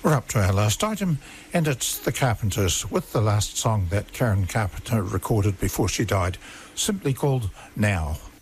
We're up to our last item, and it's The Carpenters with the last song that Karen Carpenter recorded before she died, simply called Now.